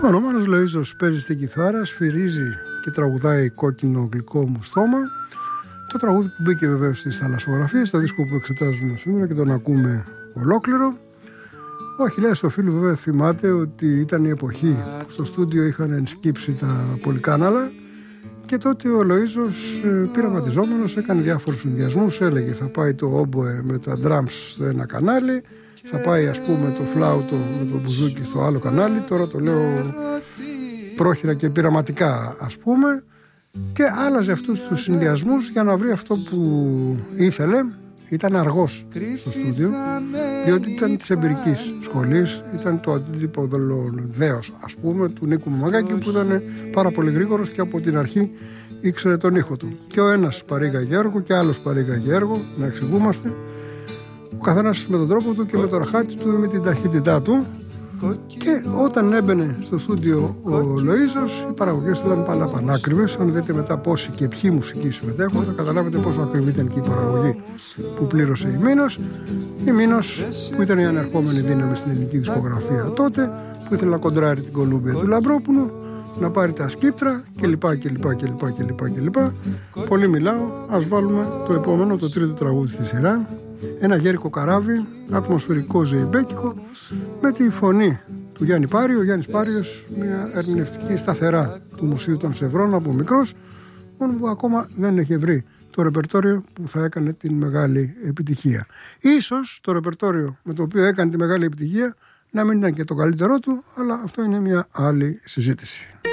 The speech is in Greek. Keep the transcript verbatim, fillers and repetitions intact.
Λοιπόν, ο Μάνος Λοΐζος παίζει στην κιθάρα, σφυρίζει και τραγουδάει «Κόκκινο γλυκό μου στόμα». Το τραγούδι που μπήκε βεβαίως στις θαλασσογραφίες, το δίσκο που εξετάζουμε σήμερα και τον ακούμε ολόκληρο. Ο Αχιλλέας το φίλο βέβαια θυμάται ότι ήταν η εποχή που στο στούντιο είχαν ενσκύψει τα πολυκάναλα και τότε ο Λοΐζος πειραματιζόμενος έκανε διάφορους συνδυασμούς. Έλεγε θα πάει το όμποε με τα drums στο ένα κανάλι, θα πάει ας πούμε το φλάουτο με το μπουζούκι στο άλλο κανάλι. Τώρα το λέω πρόχειρα και πειραματικά ας πούμε, και άλλαζε αυτούς τους συνδυασμούς για να βρει αυτό που ήθελε. Ήταν αργός στο στούντιο, διότι ήταν της εμπειρικής σχολής, ήταν το αντίτυπο δέος ας πούμε του Νίκου Μαμαγκάκη, που ήταν πάρα πολύ γρήγορος και από την αρχή ήξερε τον ήχο του. Και ο ένας παρήγαγε έργο και άλλος παρήγαγε έργο, να εξηγούμαστε, ο καθένας με τον τρόπο του και με το ραχάτι του, με την ταχύτητά του. Και όταν έμπαινε στο στούντιο ο Λοΐζος, οι παραγωγές του ήταν πάντα πανάκριβες. Αν δείτε μετά πόσοι και ποιοι μουσικοί συμμετέχουν, θα καταλάβετε πόσο ακριβή ήταν και η παραγωγή που πλήρωσε η Μήνος. Η Μήνος που ήταν η ανερχόμενη δύναμη στην ελληνική δισκογραφία τότε, που ήθελε να κοντράρει την Κολούμπια του Λαμπρόπουλου, να πάρει τα σκύπτρα κλπ. κλπ, κλπ, κλπ, κλπ. Πολύ μιλάω, ας βάλουμε το επόμενο, το τρίτο τραγούδι στη σειρά. Ένα γέρικο καράβι, ατμοσφαιρικό ζεϊμπέκικο, με τη φωνή του Γιάννη Πάριο. Ο Γιάννης Πάριος, μια ερμηνευτική σταθερά του Μουσείου των Σευρών από μικρός, μόνο που ακόμα δεν είχε βρει το ρεπερτόριο που θα έκανε την μεγάλη επιτυχία. Ίσως το ρεπερτόριο με το οποίο έκανε τη μεγάλη επιτυχία να μην ήταν και το καλύτερό του, αλλά αυτό είναι μια άλλη συζήτηση.